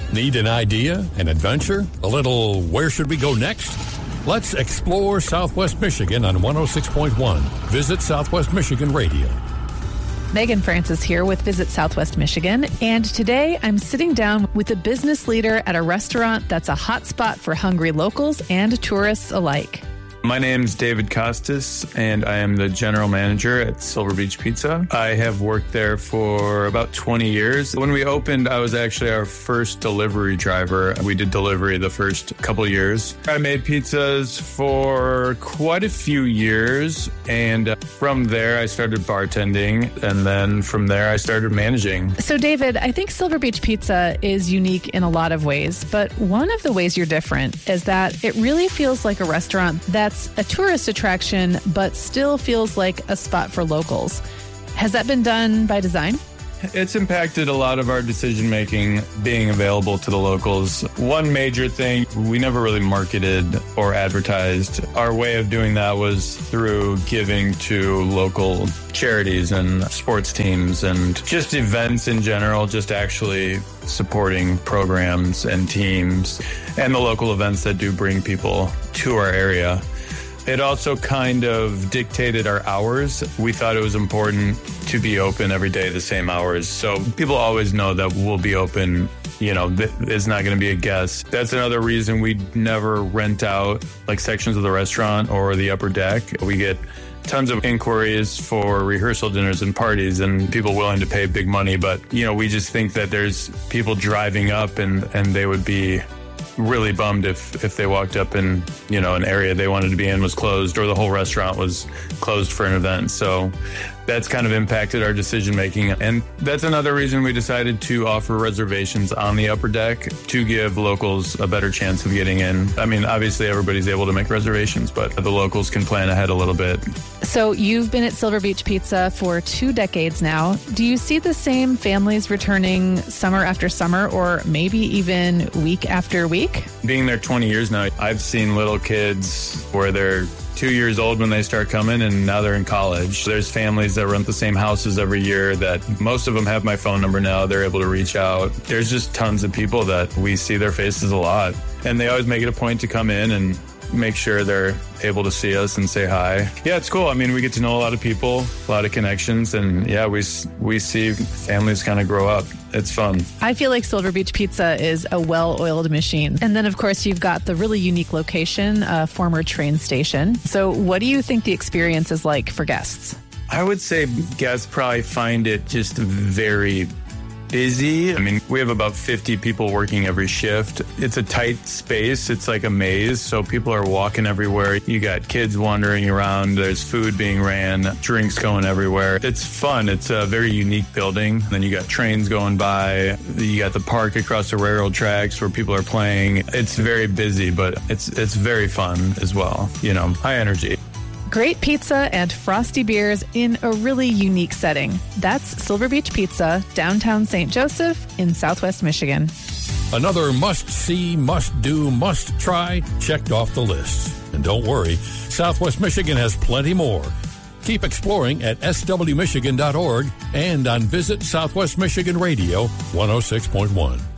Need an idea, an adventure, a little where should we go next? Let's explore Southwest Michigan on 106.1. Visit Southwest Michigan Radio. Megan Francis here with Visit Southwest Michigan, and today I'm sitting down with a business leader at a restaurant that's a hot spot for hungry locals and tourists alike. My name's David Costas, and I am the general manager at Silver Beach Pizza. I have worked there for about 20 years. When we opened, I was actually our first delivery driver. We did delivery the first couple years. I made pizzas for quite a few years, and from there I started bartending, and then from there I started managing. So David, I think Silver Beach Pizza is unique in a lot of ways, but one of the ways you're different is that it really feels like a restaurant that's a tourist attraction, but still feels like a spot for locals. Has that been done by design? It's impacted a lot of our decision-making being available to the locals. One major thing, we never really marketed or advertised. Our way of doing that was through giving to local charities and sports teams and just events in general, just actually supporting programs and teams and the local events that do bring people to our area. It also kind of dictated our hours. We thought it was important to be open every day the same hours. So people always know that we'll be open, it's not going to be a guest. That's another reason we never rent out like sections of the restaurant or the upper deck. We get tons of inquiries for rehearsal dinners and parties and people willing to pay big money. But, we just think that there's people driving up and they would be really bummed if they walked up and, an area they wanted to be in was closed or the whole restaurant was closed for an event. So that's kind of impacted our decision making. And that's another reason we decided to offer reservations on the upper deck to give locals a better chance of getting in. I mean, obviously everybody's able to make reservations, but the locals can plan ahead a little bit. So you've been at Silver Beach Pizza for 2 decades now. Do you see the same families returning summer after summer or maybe even week after week? Being there 20 years now, I've seen little kids where they're 2 years old when they start coming and now they're in college. There's families that rent the same houses every year that most of them have my phone number now. They're able to reach out. There's just tons of people that we see their faces a lot. And they always make it a point to come in and make sure they're able to see us and say hi. Yeah, it's cool. I mean, we get to know a lot of people, a lot of connections, and yeah, we see families kind of grow up. It's fun. I feel like Silver Beach Pizza is a well-oiled machine. And then, of course, you've got the really unique location, a former train station. So what do you think the experience is like for guests? I would say guests probably find it just very busy. I mean, we have about 50 people working every shift. It's a tight space. It's like a maze. So people are walking everywhere. You got kids wandering around. There's food being ran, drinks going everywhere. It's fun. It's a very unique building. Then you got trains going by. You got the park across the railroad tracks where people are playing. It's very busy, but it's very fun as well. High energy. Great pizza and frosty beers in a really unique setting. That's Silver Beach Pizza, downtown St. Joseph in Southwest Michigan. Another must-see, must-do, must-try checked off the list. And don't worry, Southwest Michigan has plenty more. Keep exploring at swmichigan.org and on Visit Southwest Michigan Radio 106.1.